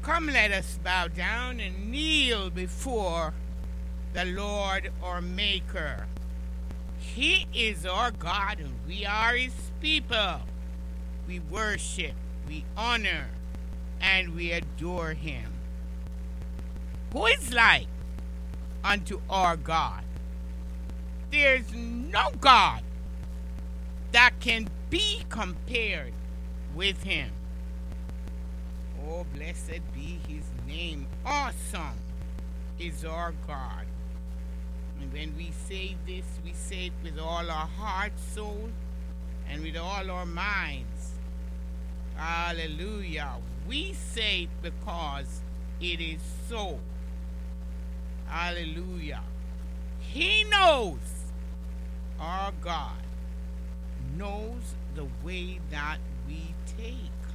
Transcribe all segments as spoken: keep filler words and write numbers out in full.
Come, let us bow down and kneel before the Lord our Maker. He is our God and we are His people. We worship, we honor, and we adore Him. Who is like unto our God? There's no God that can be compared with Him. Oh, blessed be His name. Awesome is our God. And when we say this, we say it with all our heart, soul, and with all our minds. Hallelujah. We say it because it is so. Hallelujah. He knows, our God knows the way that we take.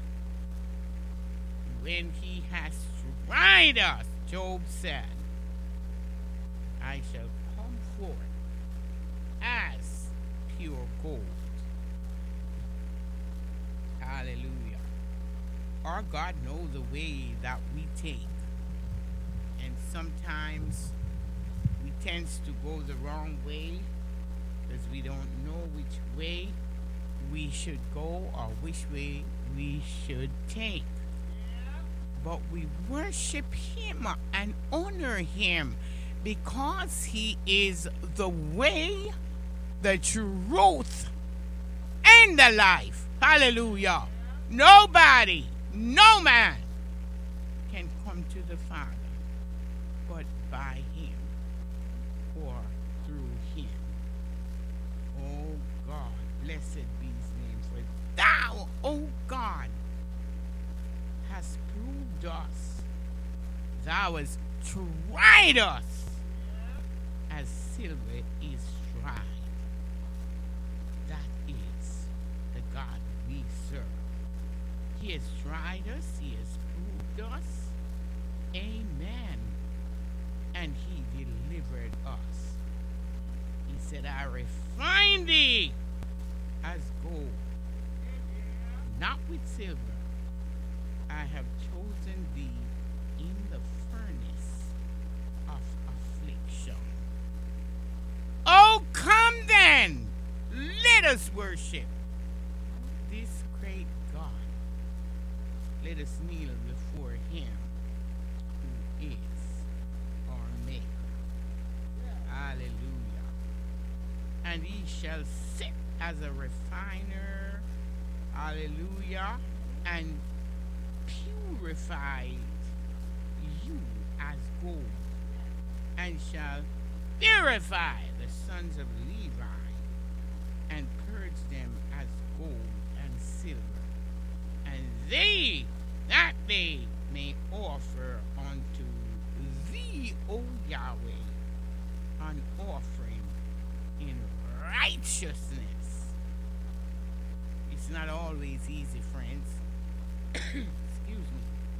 When He has tried us, Job said, I shall come forth as pure gold. Hallelujah. Our God knows the way that we take. And sometimes we tend to go the wrong way because we don't know which way we should go or which way we should take. But we worship Him and honor Him because He is the way, the truth, and the life. Hallelujah. Nobody, no man can come to the Father but by Him or through Him. Oh God, blessed be His name. For Thou, oh God, hast proved us. Thou hast tried us as silver is tried. That is the God we serve. He has tried us. He has proved us. Amen. And He delivered us. He said, I refine thee as gold, not with silver. I have chosen thee in the furnace of affliction. Oh, come then, let us worship this great God. Let us kneel before Him who is our Maker. Hallelujah. And He shall sit as a refiner. Hallelujah. And purified you as gold, and shall purify the sons of Levi, and purge them as gold and silver, and they that they may offer unto thee, O Yahweh, an offering in righteousness. It's not always easy, friends. Excuse me.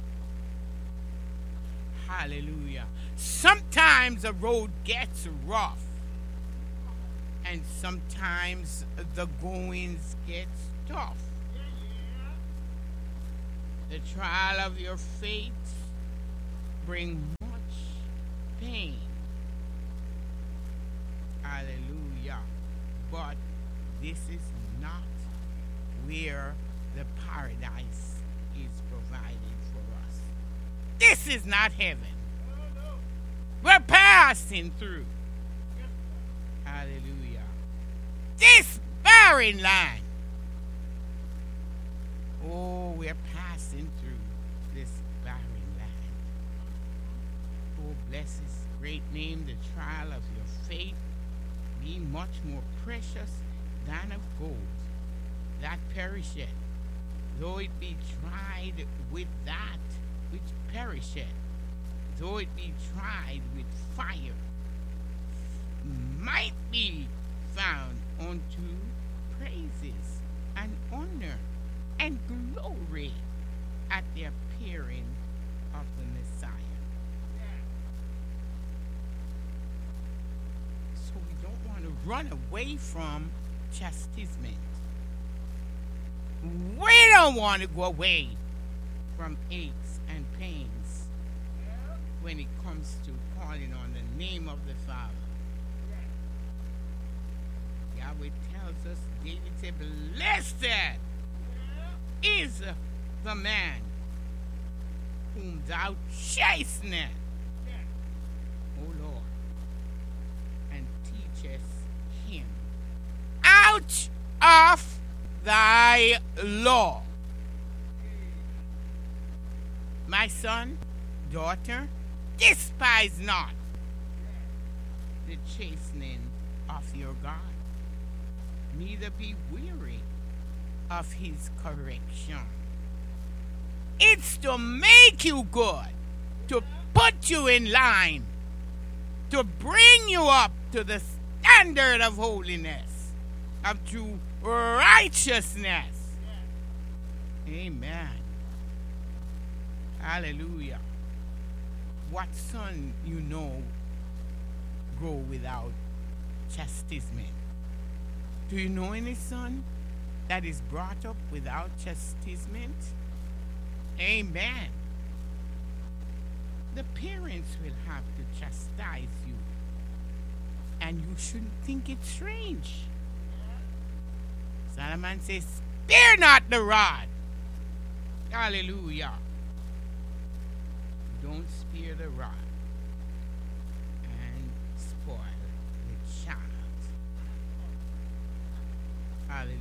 Hallelujah. Sometimes the road gets rough. And sometimes the goings gets tough. The trial of your faith bring much pain. Hallelujah. But this is not where the paradise is provided for us. This is not heaven. We're passing through. Hallelujah. This barren land. Oh, we're passing through this barren land. Oh, bless His great name. The trial of your faith be much more precious than of gold that perisheth, though it be tried with that which perisheth, though it be tried with fire, might be found unto praises and honor and glory at the appearing of the Messiah. So we don't want to run away from chastisement. We don't want to go away from aches and pains when it comes to calling on the name of the Father. Yahweh tells us, David said, blessed is the man whom thou chastenest, O Lord, and teachest him out of thy law. My son, daughter, despise not the chastening of your God, neither be weary of his correction. It's to make you good, to put you in line, to bring you up to the standard of holiness, of true righteousness. Amen. Hallelujah. What son you know grow without chastisement? Do you know any son that is brought up without chastisement? Amen. The parents will have to chastise you, and you shouldn't think it strange. Solomon says, spare not the rod. Hallelujah. Don't spare the rod and spoil the child. Hallelujah.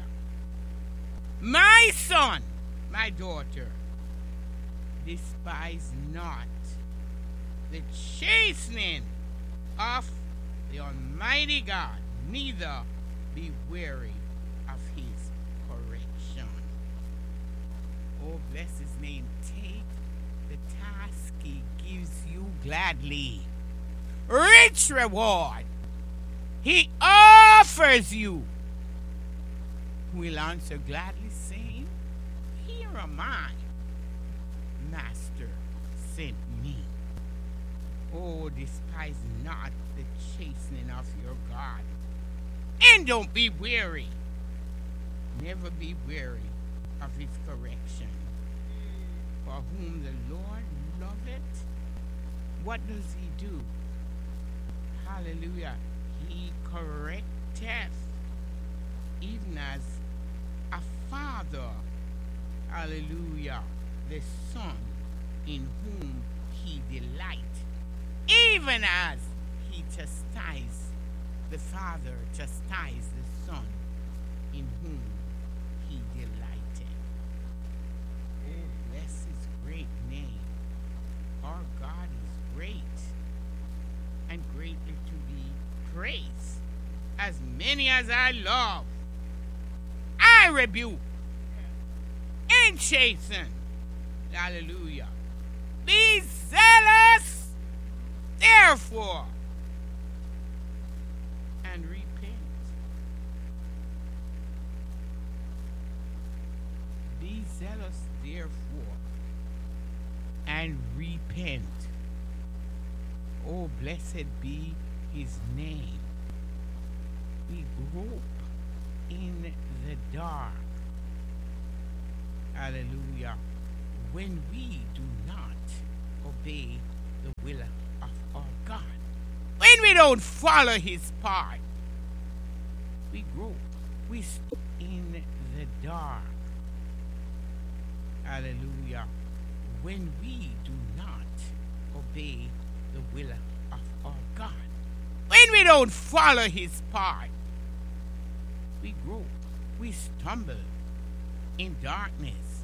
My son, my daughter, despise not the chastening of the Almighty God, neither be weary of his correction. Oh, bless his name. Take the task he gives you gladly. Rich reward he offers you. Will answer gladly, saying, here am I, Master sent me. Oh, despise not the chastening of your God, and don't be weary. Never be weary of his correction. For whom the Lord loveth, what does he do? Hallelujah. He correcteth, even as a father, hallelujah, the son in whom he delight, even as he chastised, the father chastised the son in whom he delighted. Oh, bless his great name. Our God is great and greatly to be praised. As many as I love, I rebuke and chasten. Hallelujah. Be zealous, therefore, and repent. Be zealous, therefore, and repent. Oh, blessed be his name. We grope in the dark. Hallelujah. When we do not obey the will of our God. When we don't follow his part. We grope. We stay in the dark. Hallelujah. When we do not obey the will of our God. When we don't follow his part. We grope. We stumble in darkness.